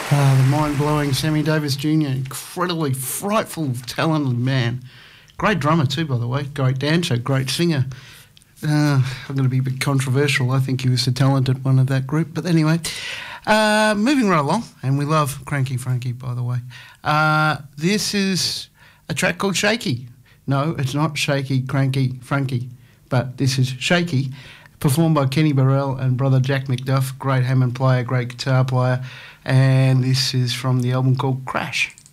The mind-blowing Sammy Davis Jr., incredibly frightful, talented man. Great drummer too, by the way. Great dancer, great singer. I'm going to be a bit controversial. I think he was the talented one of that group. But anyway, moving right along, and we love Cranky Frankie, by the way. This is a track called Shaky. No, it's not Shaky, Cranky, Frankie, but this is Shaky, performed by Kenny Burrell and brother Jack McDuff. Great Hammond player, great guitar player, and this is from the album called Crash.